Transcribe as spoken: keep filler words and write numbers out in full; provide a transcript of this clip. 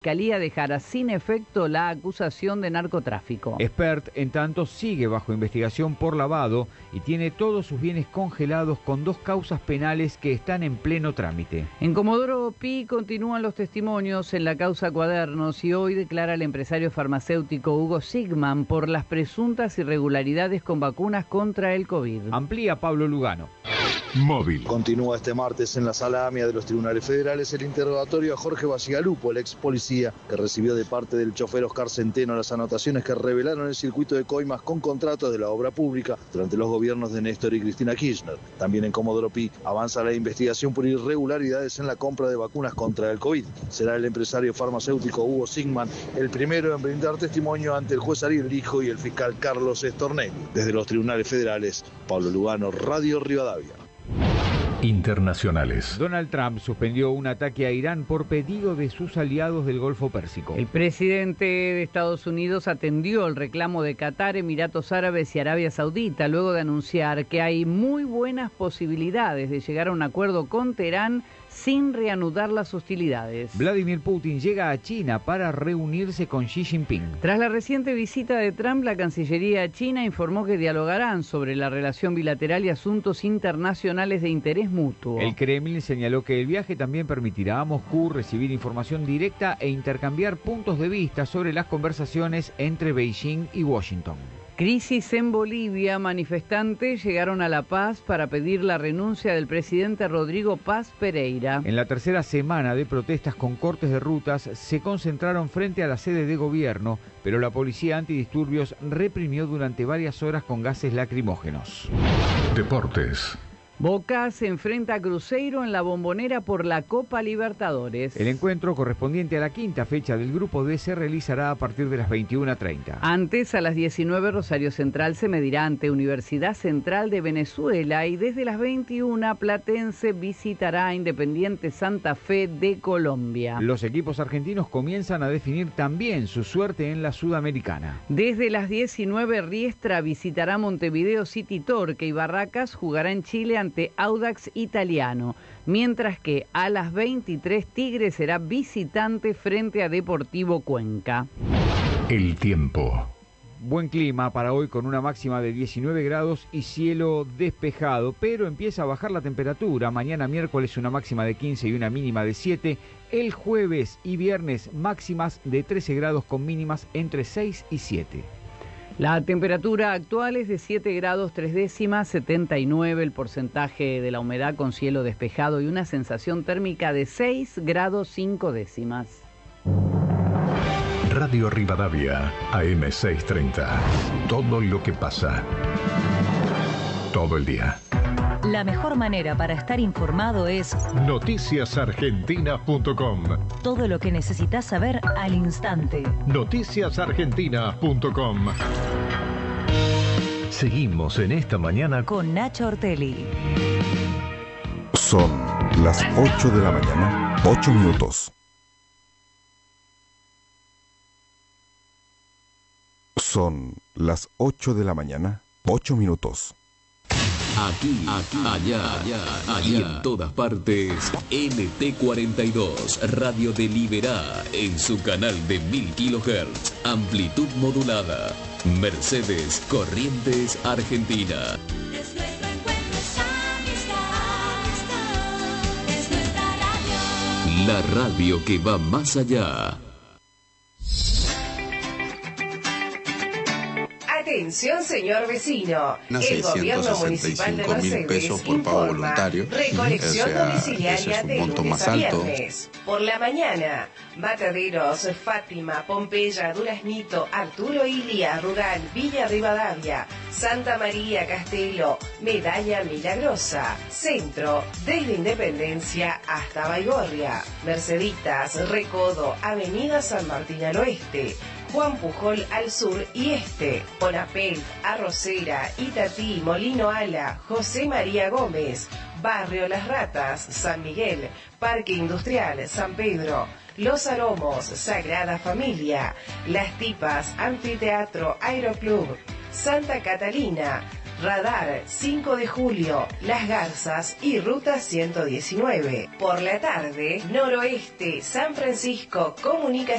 La Fiscalía dejará sin efecto la acusación de narcotráfico. Expert, en tanto, sigue bajo investigación por lavado y tiene todos sus bienes congelados con dos causas penales que están en pleno trámite. En Comodoro Pi continúan los testimonios en la causa Cuadernos y hoy declara el empresario farmacéutico Hugo Sigman por las presuntas irregularidades con vacunas contra el COVID. Amplía Pablo Lugano. Móvil. Continúa este martes en la Sala AMIA de los Tribunales Federales el interrogatorio a Jorge Bacigalupo, el ex policía, que recibió de parte del chofer Oscar Centeno las anotaciones que revelaron el circuito de coimas con contratos de la obra pública durante los gobiernos de Néstor y Cristina Kirchner. También en Comodoro Pi avanza la investigación por irregularidades en la compra de vacunas contra el COVID. Será el empresario farmacéutico Hugo Sigman el primero en brindar testimonio ante el juez Ariel Lijo y el fiscal Carlos Estornelli. Desde los Tribunales Federales, Pablo Lugano, Radio Rivadavia. Internacionales. Donald Trump suspendió un ataque a Irán por pedido de sus aliados del Golfo Pérsico. El presidente de Estados Unidos atendió el reclamo de Qatar, Emiratos Árabes y Arabia Saudita luego de anunciar que hay muy buenas posibilidades de llegar a un acuerdo con Teherán sin reanudar las hostilidades. Vladimir Putin llega a China para reunirse con Xi Jinping. Tras la reciente visita de Trump, la Cancillería china informó que dialogarán sobre la relación bilateral y asuntos internacionales de interés mutuo. El Kremlin señaló que el viaje también permitirá a Moscú recibir información directa e intercambiar puntos de vista sobre las conversaciones entre Beijing y Washington. Crisis en Bolivia. Manifestantes llegaron a La Paz para pedir la renuncia del presidente Rodrigo Paz Pereira. En la tercera semana de protestas con cortes de rutas, se concentraron frente a la sede de gobierno, pero la policía antidisturbios reprimió durante varias horas con gases lacrimógenos. Deportes. Boca se enfrenta a Cruzeiro en la Bombonera por la Copa Libertadores. El encuentro correspondiente a la quinta fecha del Grupo D se realizará a partir de las veintiuna treinta. Antes, a las diecinueve, Rosario Central se medirá ante Universidad Central de Venezuela y desde las veintiuna, Platense visitará a Independiente Santa Fe de Colombia. Los equipos argentinos comienzan a definir también su suerte en la Sudamericana. Desde las diecinueve, Riestra visitará Montevideo City Torque y Barracas jugará en Chile ante Audax Italiano, mientras que a las veintitrés Tigre será visitante frente a Deportivo Cuenca. El tiempo. Buen clima para hoy con una máxima de diecinueve grados y cielo despejado, pero empieza a bajar la temperatura. Mañana miércoles una máxima de quince y una mínima de siete. El jueves y viernes máximas de trece grados con mínimas entre seis y siete. La temperatura actual es de siete grados tres décimas, setenta y nueve el porcentaje de la humedad con cielo despejado y una sensación térmica de seis grados cinco décimas. Radio Rivadavia, A M seiscientos treinta. Todo lo que pasa. Todo el día. La mejor manera para estar informado es noticias argentinas punto com. Todo lo que necesitas saber al instante. noticias argentinas punto com. Seguimos en esta mañana con Nacho Ortelli. Son las ocho de la mañana, ocho minutos. Son las ocho de la mañana, ocho minutos. Aquí, aquí, allá, allá, allá, y en todas partes, N T cuarenta y dos, Radio de Liberá, en su canal de mil kilohertz, amplitud modulada, Mercedes, Corrientes, Argentina. Es nuestro encuentro, es amistad, es nuestra radio. La radio que va más allá. Atención, señor vecino. El gobierno municipal de mil pesos Mercedes por pago informa voluntario. recolección O sea, domiciliaria ese es un de monto lunes más a alto. viernes. Por la mañana, Mataderos, Fátima, Pompeya, Duraznito, Arturo Ilia, Rural, Villa Rivadavia, Santa María, Castelo, Medalla Milagrosa, Centro, desde Independencia hasta Baigorria, Merceditas, Recodo, Avenida San Martín al oeste, Juan Pujol al sur y este, Bonapel, Arrocera, Itatí, Molino Ala, José María Gómez, Barrio Las Ratas, San Miguel, Parque Industrial, San Pedro, Los Aromos, Sagrada Familia, Las Tipas, Anfiteatro, Aeroclub, Santa Catalina, Radar cinco de julio, Las Garzas y Ruta ciento diecinueve. Por la tarde, Noroeste, San Francisco, Comunicación.